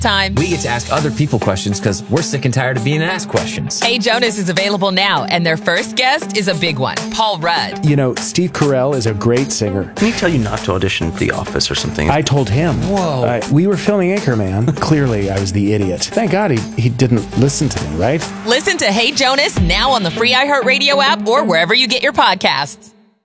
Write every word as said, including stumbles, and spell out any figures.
Time. We get to ask other people questions because we're sick and tired of being asked questions. Hey Jonas is available now, and their first guest is a big one, Paul Rudd. You know, Steve Carell is a great singer. Can he tell you not to audition for The Office or something? I told him. Whoa. Uh, we were filming Anchorman. Clearly, I was the idiot. Thank God he, he didn't listen to me, right? Listen to Hey Jonas now on the free iHeartRadio app or wherever you get your podcasts.